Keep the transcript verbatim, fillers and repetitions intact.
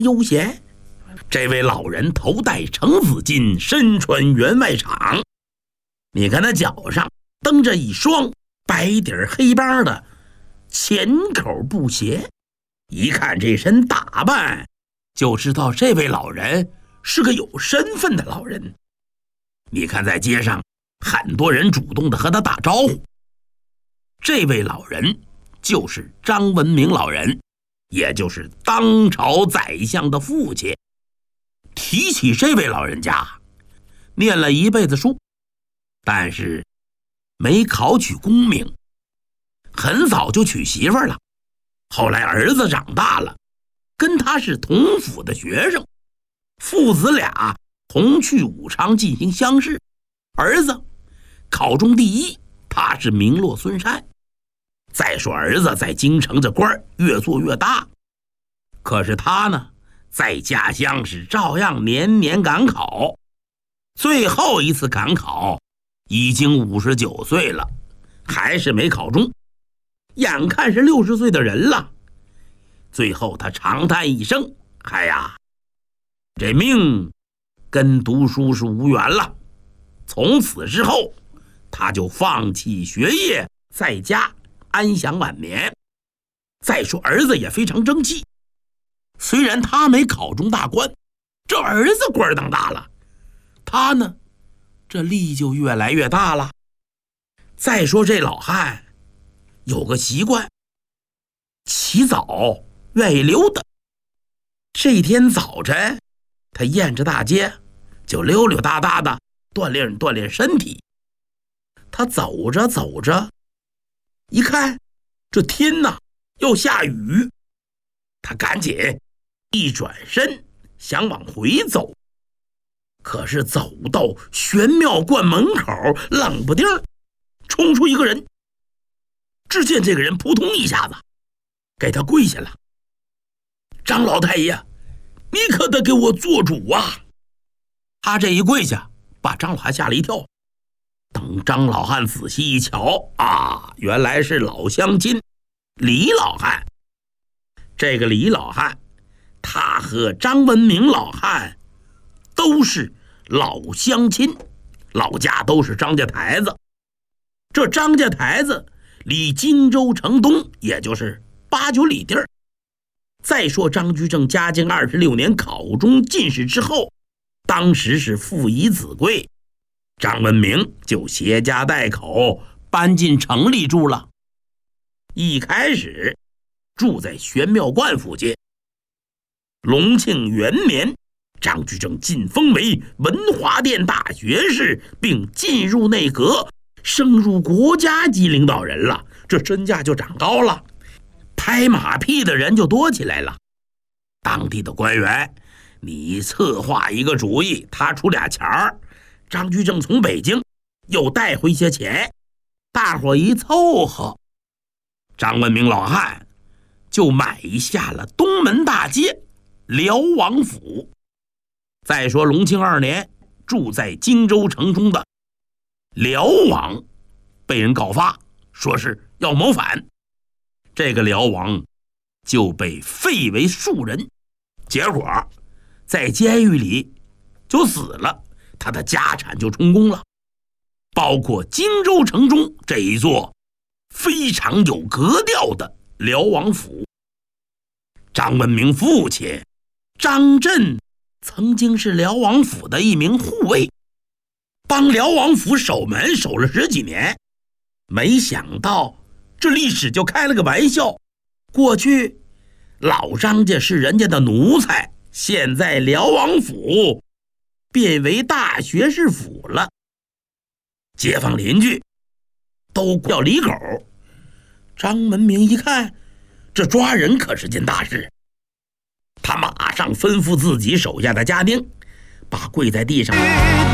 悠闲。这位老人头戴程紫巾，身穿员外氅，你看他脚上蹬着一双白底黑帮的前口布鞋，一看这身打扮就知道这位老人是个有身份的老人。你看在街上很多人主动的和他打招呼。这位老人就是张文明老人，也就是当朝宰相的父亲。提起这位老人家，念了一辈子书，但是没考取功名，很早就娶媳妇了。后来儿子长大了，跟他是同府的学生，父子俩同去武昌进行乡试，儿子考中第一，他是名落孙山。再说儿子在京城这官越做越大，可是他呢在家乡是照样年年赶考，最后一次赶考已经五十九岁了，还是没考中，眼看是六十岁的人了。最后他长叹一声，哎呀，这命跟读书是无缘了。从此之后他就放弃学业，在家安享晚年。再说儿子也非常争气，虽然他没考中大官，这儿子官当大了，他呢这力就越来越大了。再说这老汉有个习惯，起早愿意溜达。这天早晨他沿着大街就溜溜达达的锻炼锻炼身体。他走着走着，一看这天哪要下雨，他赶紧一转身想往回走，可是走到玄妙观门口，冷不丁冲出一个人。只见这个人扑通一下子给他跪下了，张老太爷，你可得给我做主啊！他这一跪下把张老汉吓了一跳。等张老汉仔细一瞧啊，原来是老乡亲李老汉。这个李老汉他和张文明老汉都是老乡亲，老家都是张家台子。这张家台子离荆州城东也就是八九里地儿。再说张居正嘉靖二十六年考中进士之后，当时是父以子贵，张文明就携家带口搬进城里住了。一开始住在玄妙观附近。隆庆元年，张居正晋封为文华殿大学士，并进入内阁，升入国家级领导人了，这身价就长高了，拍马屁的人就多起来了。当地的官员，你策划一个主意，他出俩钱儿，张居正从北京又带回些钱，大伙一凑合，张文明老汉就买下了东门大街辽王府。再说隆庆二年，住在荆州城中的辽王被人告发，说是要谋反，这个辽王就被废为庶人，结果在监狱里就死了，他的家产就充公了，包括荆州城中这一座非常有格调的辽王府。张文明父亲张震曾经是辽王府的一名护卫，帮辽王府守门守了十几年。没想到这历史就开了个玩笑，过去老张家是人家的奴才，现在辽王府变为大学士府了，街坊邻居都要离口。张文明一看这抓人可是件大事，他马上吩咐自己手下的家丁把跪在地上